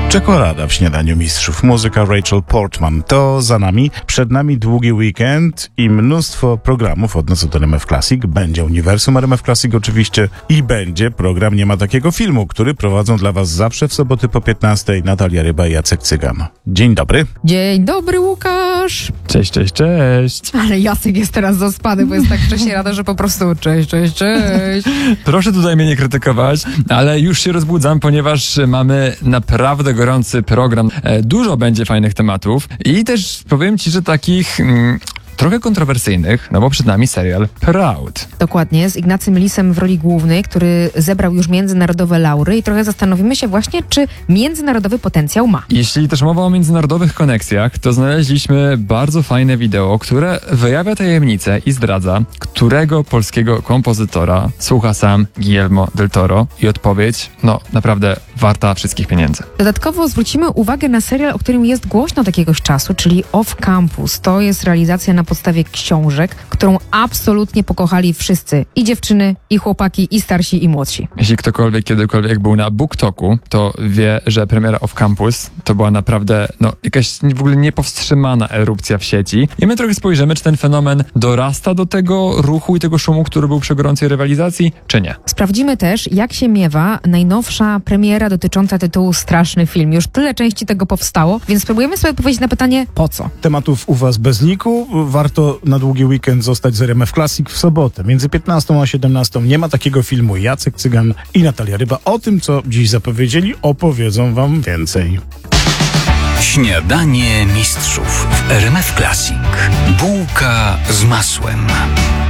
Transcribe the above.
Czekolada w śniadaniu mistrzów. Muzyka Rachel Portman. To za nami. Przed nami długi weekend i mnóstwo programów od nas od RMF Classic. Będzie uniwersum RMF Classic oczywiście i będzie program Nie ma takiego filmu, który prowadzą dla was zawsze w soboty po 15:00 Natalia Ryba i Jacek Cygan. Dzień dobry. Dzień dobry, Łukasz. Cześć, cześć, cześć. Ale Jacek jest teraz zaspany, bo jest tak wcześnie rano, że po prostu cześć, cześć, cześć. Proszę tutaj mnie nie krytykować, ale już się rozbudzam, ponieważ mamy naprawdę gorący program. Dużo będzie fajnych tematów i też powiem ci, że takich trochę kontrowersyjnych, no bo przed nami serial Proud. Dokładnie, z Ignacym Lisem w roli głównej, który zebrał już międzynarodowe laury i trochę zastanowimy się właśnie, czy międzynarodowy potencjał ma. Jeśli też mowa o międzynarodowych koneksjach, to znaleźliśmy bardzo fajne wideo, które wyjawia tajemnicę i zdradza, którego polskiego kompozytora słucha sam Guillermo del Toro i odpowiedź, no naprawdę warta wszystkich pieniędzy. Dodatkowo zwrócimy uwagę na serial, o którym jest głośno od jakiegoś czasu, czyli Off Campus. To jest realizacja na podstawie książek, którą absolutnie pokochali wszyscy. I dziewczyny, i chłopaki, i starsi, i młodsi. Jeśli ktokolwiek kiedykolwiek był na BookToku, to wie, że premiera Off Campus to była naprawdę jakaś w ogóle niepowstrzymana erupcja w sieci. I my trochę spojrzymy, czy ten fenomen dorasta do tego ruchu i tego szumu, który był przy gorącej rywalizacji, czy nie. Sprawdzimy też, jak się miewa najnowsza premiera dotycząca tytułu Straszny film. Już tyle części tego powstało, więc spróbujemy sobie odpowiedzieć na pytanie, po co? Tematów u was bez liku. Warto na długi weekend zostać z RMF Classic w sobotę. Między 15:00 a 17:00 Nie ma takiego filmu. Jacek Cygan i Natalia Ryba. O tym, co dziś zapowiedzieli, opowiedzą wam więcej. Śniadanie mistrzów w RMF Classic. Bułka z masłem.